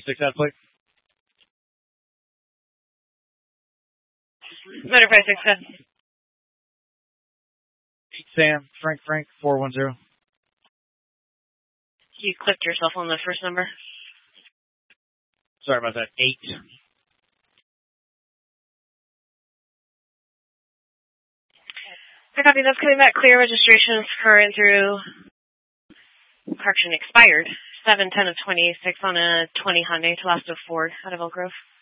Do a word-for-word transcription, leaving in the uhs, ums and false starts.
six out plate. Motor five six seven. Sam, Frank, Frank, four one zero. You clicked yourself on the first number. Sorry about that. Eight. I copy. That's coming back. Clear registration is current through, correction, expired. seven ten of twenty-six on a twenty Hyundai Tabasco Ford out of Elk Grove.